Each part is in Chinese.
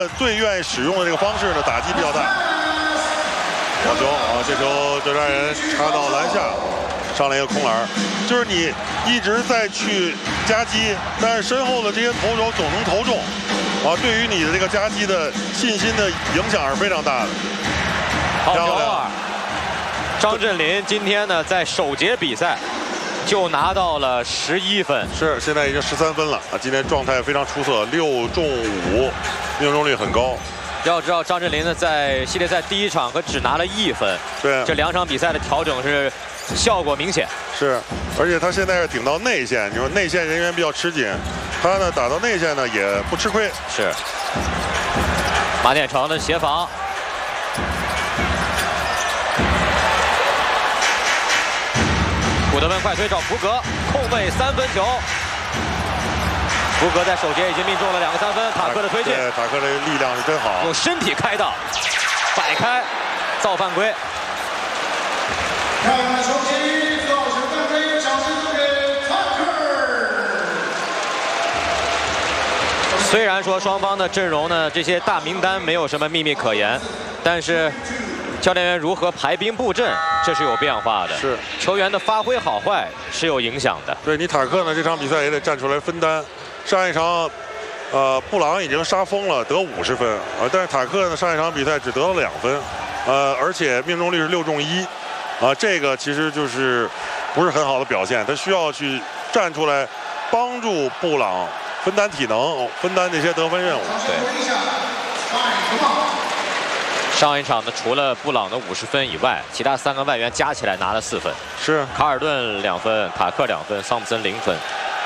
最愿意使用的这个方式呢，打击比较大。好球啊！这球就让人插到篮下，上来一个空篮。就是你一直在去夹击，但是身后的这些投手总能投中，啊，对于你的这个夹击的信心的影响是非常大的。 好球啊！张镇麟今天呢，在首节比赛就拿到了11分， 是现在已经13分了啊！今天状态非常出色，6中5，命中率很高。 要知道张镇麟呢，在系列赛第1场可只拿了1分， 对， 这2场比赛的调整是效果明显。 是，而且他现在是顶到内线，你说内线人员比较吃紧，他呢打到内线呢也不吃亏。 是，马典成的协防。古德温快推找福格，空位3分球。福格在首节已经命中了2个3分，塔克的推进， 对，塔克的力量是真好， 用身体开道，摆开，造犯规。 看首节造成犯规，掌声送给塔克。 虽然说双方的阵容呢，这些大名单没有什么秘密可言，但是教练员如何排兵布阵，这是有变化的。 是球员的发挥好坏是有影响的。 对你塔克呢，这场比赛也得站出来分担。上一场，布朗已经杀疯了，得50分但是塔克呢，上一场比赛只得了2分，而且命中率是6中1，这个其实就是不是很好的表现，他需要去站出来帮助布朗分担体能，分担这些得分任务。 对。上一场呢，除了布朗的50分以外，其他3个外援加起来拿了4分。 是卡尔顿2分，塔克2分，桑普森0分。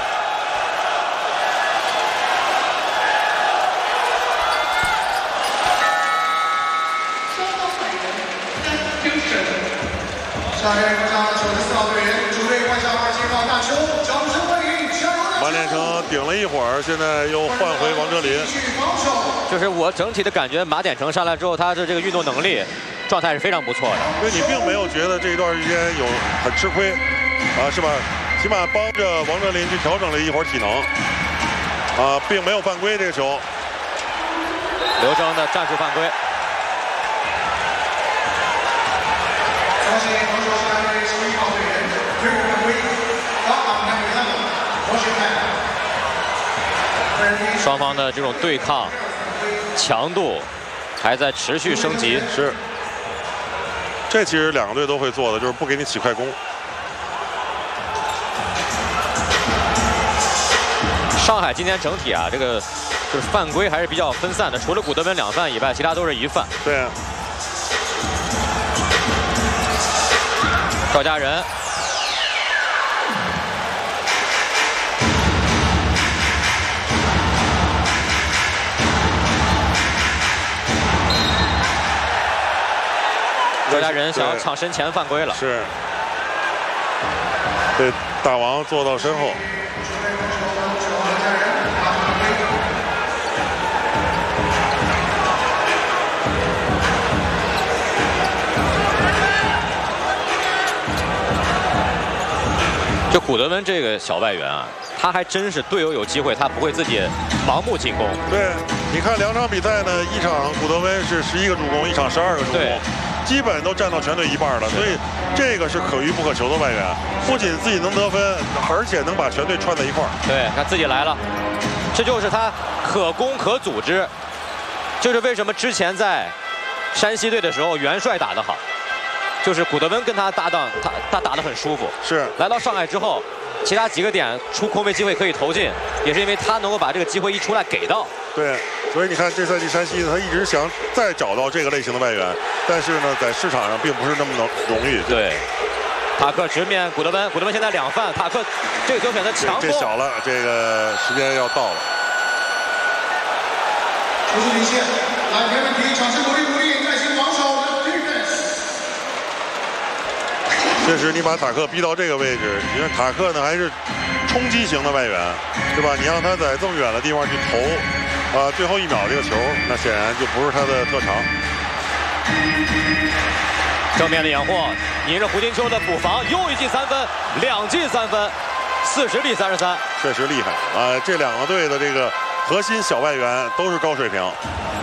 下面出场94号队员，主队换上27号大球，掌声欢迎加油！ 马典成顶了一会儿，现在又换回王哲林。 就是我整体的感觉，马典成上来之后，他的这个运动能力状态是非常不错的。 所以你并没有觉得这一段时间有很吃亏，是吧？起码帮着王哲林去调整了一会儿体能，并没有犯规这个球。 刘铮的战术犯规。 恭喜防守下队11号队员，对犯规， 双方的这种对抗强度还在持续升级。 是，这其实2个队都会做的，就是不给你起快攻。 上海今天整体啊，这个就是犯规还是比较分散的，除了古德温2犯以外，其他都是1犯。 对啊。 赵家人，赵家人想要抢身前犯规了， 是，被大王坐到身后。 就古德温这个小外援啊，他还真是队友有机会，他不会自己盲目进攻。 对，你看2场比赛呢，一场古德温是11个助攻，一场12个助攻，基本都占到全队一半了。所以这个是可遇不可求的外援，不仅自己能得分，而且能把全队串在一块儿。 对，他自己来了，这就是他可攻可组织。就是为什么之前在山西队的时候，元帅打得好。就是古德温跟他搭档，他打得很舒服。 是来到上海之后，其他几个点出空位机会可以投进，也是因为他能够把这个机会一出来给到。 对，所以你看这赛季山西他一直想再找到这个类型的外援，但是呢，在市场上并不是那么容易。 对，塔克直面古德温，古德温现在2犯，塔克这个球选择强攻。 这小了，这个时间要到了。 不是领先，来没问题，掌声鼓励鼓励，耐心防守。 确实，你把塔克逼到这个位置，你看塔克呢还是冲击型的外援，对吧？你让他在这么远的地方去投，最后1秒这个球，那显然就不是他的特长。 正面的掩护，迎着胡金秋的补防，又一记3分，2记3分，40比33， 确实厉害啊！这2个队的这个核心小外援都是高水平。